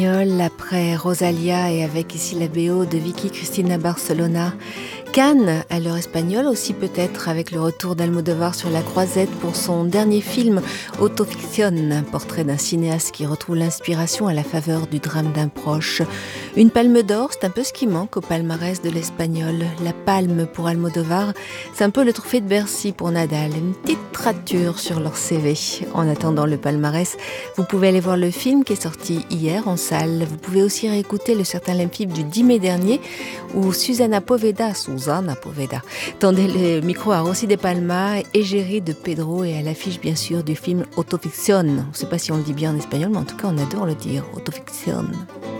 Après Rosalia et avec ici la BO de Vicky Cristina Barcelona. Cannes, à l'heure espagnole, aussi peut-être avec le retour d'Almodovar sur la croisette pour son dernier film Autoficción, un portrait d'un cinéaste qui retrouve l'inspiration à la faveur du drame d'un proche. Une palme d'or, c'est un peu ce qui manque au palmarès de l'espagnol. La palme pour Almodovar, c'est un peu le trophée de Bercy pour Nadal, une petite rature sur leur CV. En attendant le palmarès, vous pouvez aller voir le film qui est sorti hier en salle. Vous pouvez aussi réécouter le Certain Lempib du 10 mai dernier où Susana Poveda tendait le micro à Rossi de Palma, égérie de Pedro et à l'affiche bien sûr du film Autoficción. On ne sait pas si on le dit bien en espagnol, mais en tout cas on adore le dire, Autoficción.